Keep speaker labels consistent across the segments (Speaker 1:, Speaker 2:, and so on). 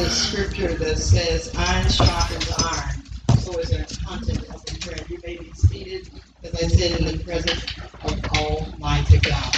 Speaker 1: a scripture that says, iron sharpens iron. So is the content of the prayer. You may be seated, as I said, in the presence of Almighty God.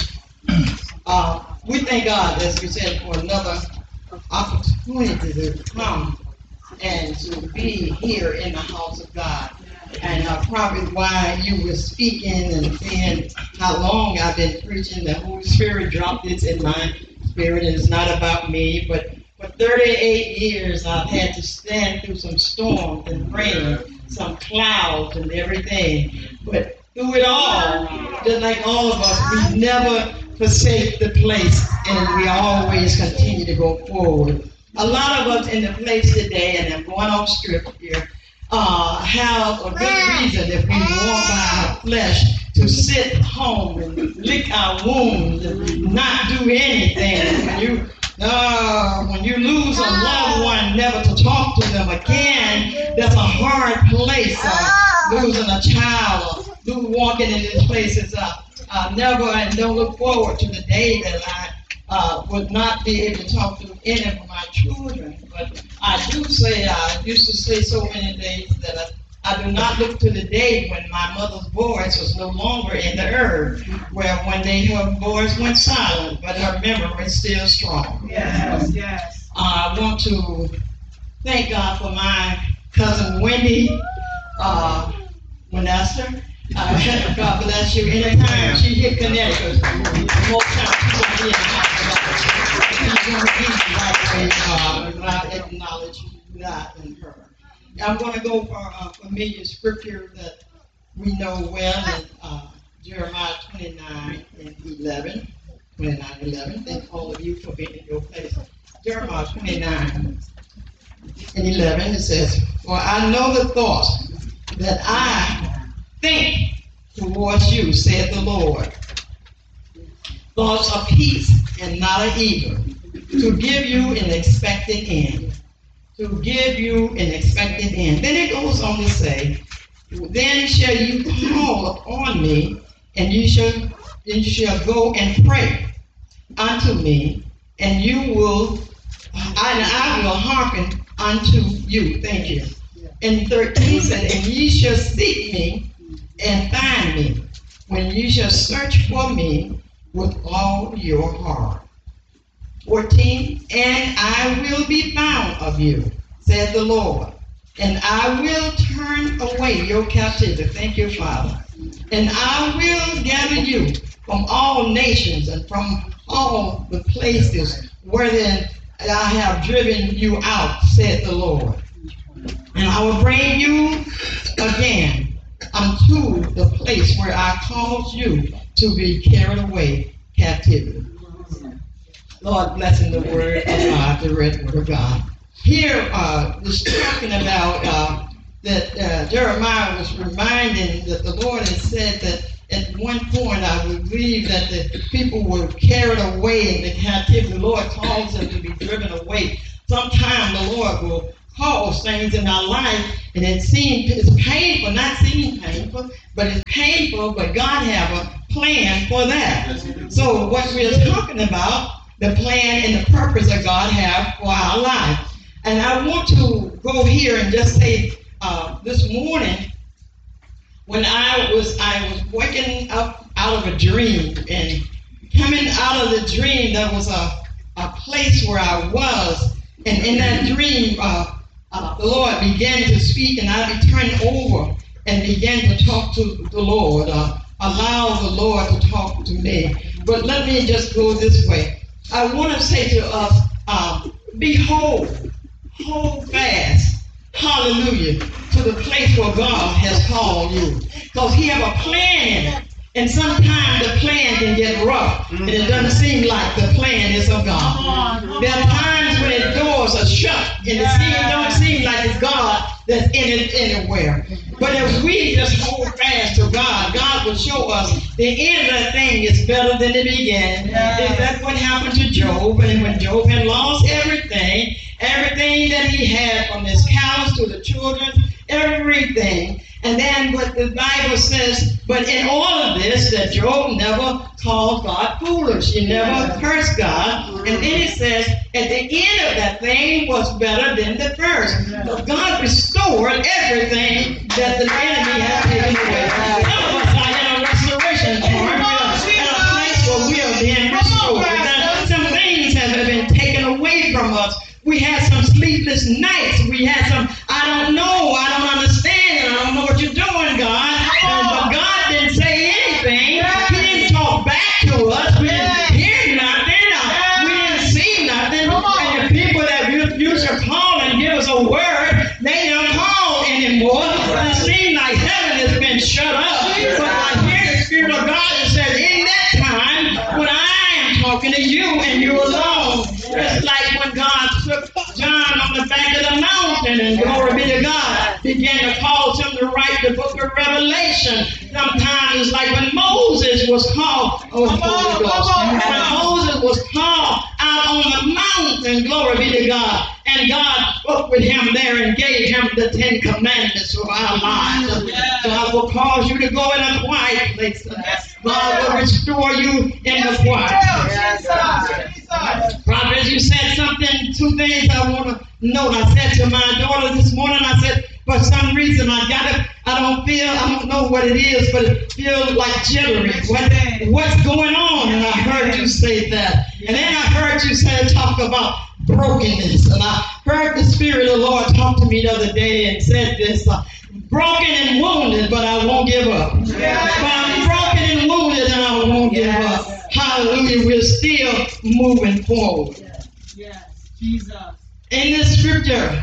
Speaker 1: We thank God, as we said, for another opportunity to come and to be here in the house of God. And probably why you were speaking and saying how long I've been preaching, the Holy Spirit dropped this in my spirit, and it's not about me, but for 38 years I've had to stand through some storms and rain, some clouds and everything. But through it all, just like all of us, we never forsake the place, and we always continue to go forward. A lot of us in the place today, and I'm going off script here, have a good reason if we walk by our flesh to sit home and lick our wounds and not do anything. When you lose a loved one, never to talk to them again, that's a hard place. Losing a child or walking in these places, never and don't look forward to the day that I would not be able to talk to any of my children. But I used to say so many days that I do not look to the day when my mother's voice was no longer in the earth, where one day her voice went silent, but her memory is still strong.
Speaker 2: Yes, yes.
Speaker 1: I want to thank God for my cousin Wendy Manester. God bless you. Anytime she hit Connecticut, most times she's going to be in the house. She's going to be right away. I acknowledge that in her. I'm going to go for a familiar scripture that we know well in Jeremiah 29:11. 29:11. Thank all of you for being in your place. Jeremiah 29:11. It says, "For I know the thoughts that I think towards you, said the Lord, thoughts of peace and not of evil, to give you an expected end." To give you an expected end. Then it goes on to say, "Then shall you call upon me, and you shall go and pray unto me, and I will hearken unto you." Thank you. And 13 said, "And ye shall seek me and find me, when you shall search for me with all your heart." 14, "And I will be found of you, said the Lord, and I will turn away your captivity." Thank you, Father. "And I will gather you from all nations and from all the places wherein I have driven you out, said the Lord. And I will bring you again unto the place where I caused you to be carried away captivity." Lord, blessing the word of God, the read word of God. Here, it's talking about that Jeremiah was reminding that the Lord had said that at one point, I believe that the people were carried away into captivity. The Lord calls them to be driven away. Sometimes the Lord will cause things in our life, and it's painful, not seem painful, but it's painful, but God have a plan for that. So what we're talking about, the plan and the purpose that God have for our life. And I want to go here and just say, this morning, when I was waking up out of a dream, and coming out of the dream, there was a place where I was, and in that dream, the Lord began to speak, and I turned over and began to talk to the Lord, allow the Lord to talk to me. But let me just go this way. I want to say to us, be whole, hold fast, hallelujah, to the place where God has called you. Because He have a plan in it. And sometimes the plan can get rough, and it doesn't seem like the plan is of God. There are times when the doors are shut, and it don't seem like it's God that's in it anywhere. But if we just hold fast to God, God will show us the end of the thing is better than the beginning. That's what happened to Job. And when Job had lost everything that he had, from his cows to the children, everything. And then what the Bible says, but in all of this, that Job never called God foolish. He never cursed God, And then it says, at the end of that thing was better than the first. So God restored everything that the enemy had taken away. Some of us are in a restoration part. We are in a place where we are being restored. Some things have been taken away from us. We had some sleepless nights. We had some, I don't know, I don't understand, I don't know what you're doing, God. But God didn't say anything. He didn't talk back to us. We didn't hear nothing. We didn't see nothing. And the people that used to call and give us a word, they don't call anymore. It seems like heaven has been shut up. But I hear the Spirit of God that says, in that time, when I am talking to you and you alone, it's like when God took John on the back of the mountain, and glory be to God, began to cause him to write the book of Revelation. Sometimes it's like when Moses was called, when Moses was called out on the mountain, glory be to God, and God spoke with him there and gave him the 10 Commandments for our lives. God will cause you to go in a quiet place. God will restore you in the quiet. Prophet, you said something, 2 things I want to note. I said to my daughter this morning, I said, for some reason I don't know what it is, but it feels like jittery. What's going on? And I heard you say that. And then I heard you talk about brokenness. And I heard the Spirit of the Lord talk to me the other day and said this, broken and wounded, but I won't give up. But I'm broken and wounded and I won't give up. Hallelujah. We're still moving forward.
Speaker 2: Yes, Jesus.
Speaker 1: In this scripture,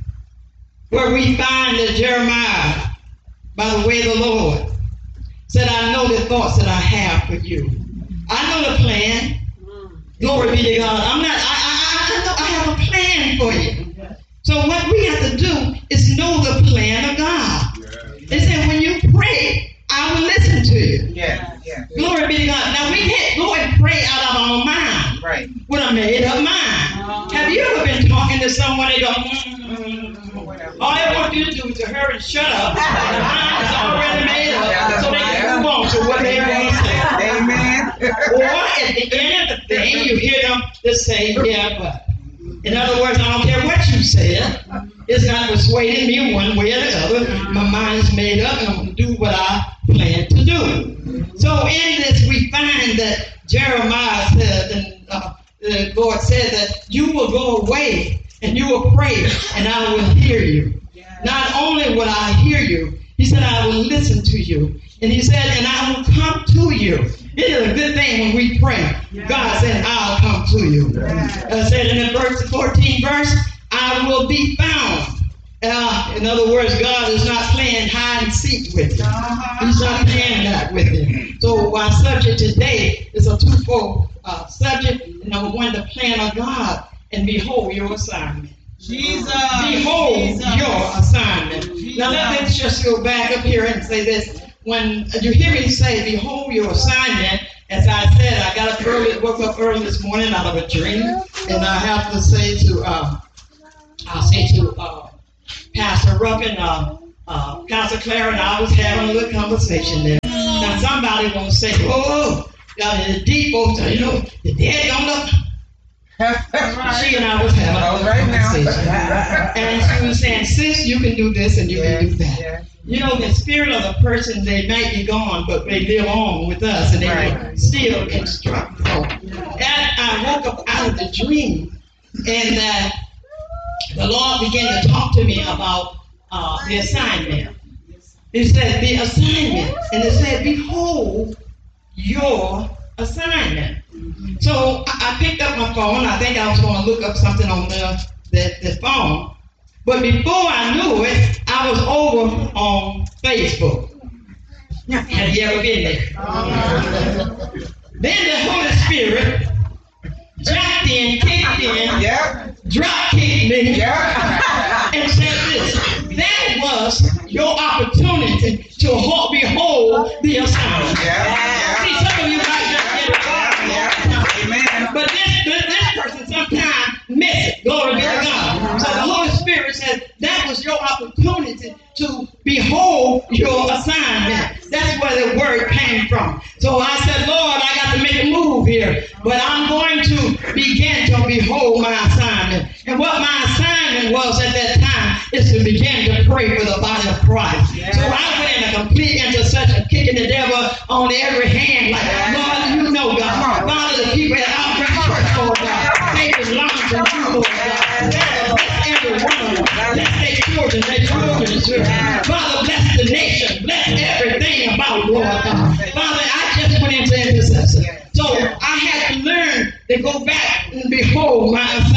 Speaker 1: where we find that Jeremiah, by the way of the Lord, said, I know the thoughts that I have for you. I know the plan. Glory be to God. I know I have a plan for you. So what we have to do is know the plan of God. It said, when you pray, I will listen to you. Glory be to God. Now we can't go and pray out of our mind.
Speaker 3: Right.
Speaker 1: With a made up mind. Have you ever been talking to someone and go, all they want you to do is to hurry and shut up. Their mind is already made up, so they can move on to what they want to say.
Speaker 3: Amen.
Speaker 1: Or at the end of the thing, you hear them just say, yeah, but. In other words, I don't care what you said. It's not persuading me one way or the other. My mind's made up and I'm going to do what I plan to do. So in this, we find that Jeremiah said, and the Lord said that you will go away and you will pray and I will hear you. Not only will I hear you, he said, I will listen to you. And he said, and I will come to you. It is a good thing when we pray. God said, I'll come to you. Said in the 14th verse, I will be found. In other words, God is not playing hide and seek with you. He's not playing that with you. So our subject today is a twofold subject. Number one, the plan of God, and behold your assignment.
Speaker 2: Jesus.
Speaker 1: Behold your assignment. Now let's just go back up here and say this. When you hear me say, behold your assignment, as I said, I got up early, woke up early this morning out of a dream, and I have to say to, Pastor Ruffin, Pastor Clara, and I was having a little conversation there. Now somebody gonna say, oh, the deep folks, you know, the dead don't look. She and I was having a conversation, and she was saying, sis, you can do this and you can do that. You know, the spirit of the person, they might be gone, but they live on with us, and they will still instruct. So, I woke up out of the dream, and the Lord began to talk to me about the assignment. It said, the assignment, and it said, behold your assignment. So I picked up my phone. I think I was going to look up something on the phone. But before I knew it, I was over on Facebook. Have you ever been there? Then the Holy Spirit dropped in, kicked in, drop kicked me, and said this. That was your opportunity to behold the assignment. See, some of you might just get it wrong. But this person sometimes miss it. Glory be to God. So the Holy Spirit said that was your opportunity to behold your assignment. That's where the word came from. So I said, Lord, I got to make a move here. But I'm going to begin assignment was at that time is to begin to pray for the body of Christ. So I went in a complete intercession, kicking the devil on every hand, like, Lord, you know, God. Father, the people at our church, Lord God, they belong to you, Lord God. Bless every one of them. Bless their children, Father, bless the nation. Bless everything about Lord God. Father, I just went into intercession. So I had to learn to go back before my